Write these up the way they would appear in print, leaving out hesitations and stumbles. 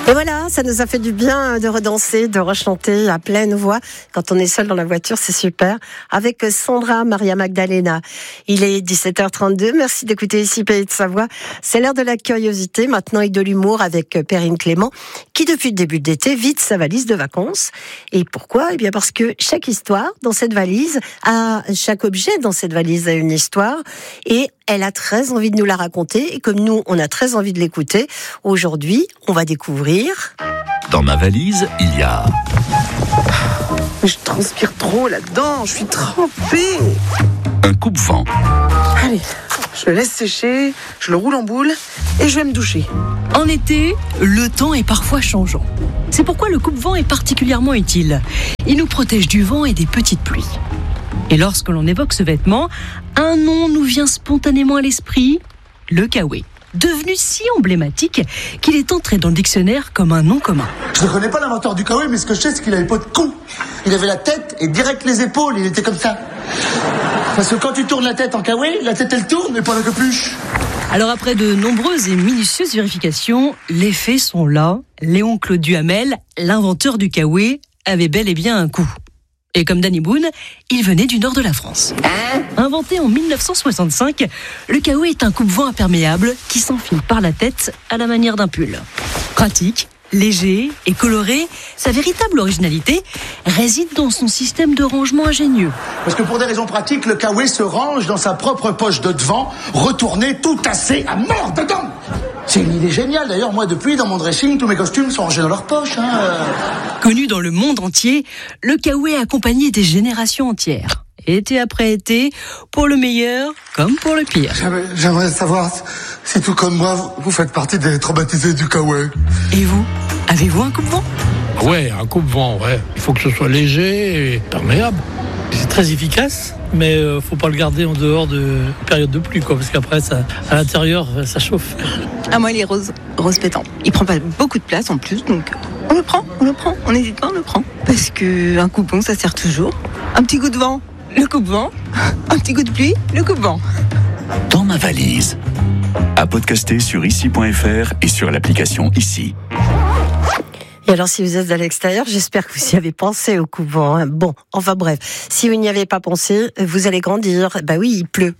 Et voilà, ça nous a fait du bien de redanser, de rechanter à pleine voix. Quand on est seul dans la voiture, c'est super. Avec Sandra Maria Magdalena. Il est 17h32. Merci d'écouter ici Pays de Savoie. C'est l'heure de la curiosité, maintenant, et de l'humour avec Perrine Clément, qui depuis le début de l'été vide sa valise de vacances. Et pourquoi? Eh bien, parce que chaque histoire dans cette valise chaque objet dans cette valise a une histoire. Et elle a très envie de nous la raconter. Et comme nous, on a très envie de l'écouter, aujourd'hui, on va découvrir... Dans ma valise, il y a... Je transpire trop là-dedans, je suis trempée. un coupe-vent. Allez, je le laisse sécher, je le roule en boule et je vais me doucher. En été, le temps est parfois changeant. C'est pourquoi le coupe-vent est particulièrement utile. Il nous protège du vent et des petites pluies. Et lorsque l'on évoque ce vêtement, un nom nous vient spontanément à l'esprit, le kawaii. Devenu si emblématique qu'il est entré dans le dictionnaire comme un nom commun. Je ne connais pas l'inventeur du kawaii, mais ce que je sais, c'est qu'il avait pas de cou. Il avait la tête et direct les épaules, il était comme ça. Parce que quand tu tournes la tête en kawaii, la tête elle tourne, mais pas la capuche. Alors après de nombreuses et minutieuses vérifications, les faits sont là. Léon Claude Duhamel, l'inventeur du kawaii, avait bel et bien un cou. Et comme Danny Boone, il venait du nord de la France. Inventé en 1965, le kawaii est un coupe-vent imperméable qui s'enfile par la tête à la manière d'un pull. Pratique, léger et coloré, sa véritable originalité réside dans son système de rangement ingénieux. Parce que pour des raisons pratiques, le kawaii se range dans sa propre poche de devant, retourné, tout tassé, à mort dedans. C'est une idée géniale. D'ailleurs, moi, depuis, dans mon dressing, tous mes costumes sont rangés dans leur poche. Connu dans le monde entier, le kawaii a accompagné des générations entières. Été après été, pour le meilleur comme pour le pire. J'aimerais savoir si tout comme moi, vous faites partie des traumatisés du kawaii. Et vous, avez-vous un coupe-vent ? Ouais, un coupe-vent, ouais. Il faut que ce soit léger et perméable. C'est très efficace, mais faut pas le garder en dehors de période de pluie, quoi, parce qu'après, à l'intérieur, ça chauffe. Ah, moi, il est rose pétant. Il prend pas beaucoup de place en plus, donc on le prend. On n'hésite pas, on le prend. Parce que un coupe-vent, ça sert toujours. Un petit coup de vent, le coupe-vent. Un petit coup de pluie, le coupe-vent. Dans ma valise. À podcaster sur ici.fr et sur l'application Ici. Et alors, si vous êtes à l'extérieur, j'espère que vous y avez pensé au coupe-vent. Hein. Bon, enfin bref, si vous n'y avez pas pensé, vous allez grandir. Bah oui, il pleut.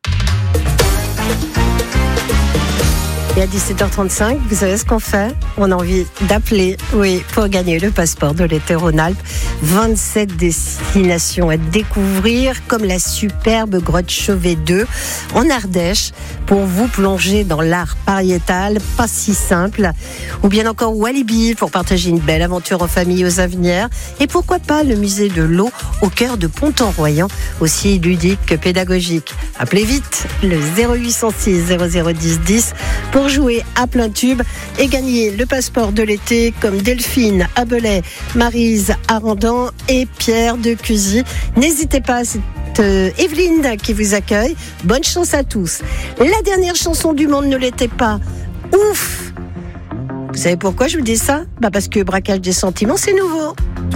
Et à 17h35, vous savez ce qu'on fait ? On a envie d'appeler, oui, pour gagner le passeport de l'été Rhône-Alpes. 27 destinations à découvrir, comme la superbe grotte Chauvet 2 en Ardèche, pour vous plonger dans l'art pariétal, pas si simple. Ou bien encore Walibi, pour partager une belle aventure en famille aux Avenières. Et pourquoi pas le musée de l'eau au cœur de Pont-en-Royan, aussi ludique que pédagogique. Appelez vite le 0806 0010 10 pour jouer à plein tube et gagner le passeport de l'été comme Delphine à Belay, Maryse à Randan et Pierre de Cusy. N'hésitez pas, c'est Evelyne qui vous accueille. Bonne chance à tous. La dernière chanson du monde ne l'était pas. Ouf! Vous savez pourquoi je vous dis ça ? Parce que Braquage des sentiments, c'est nouveau.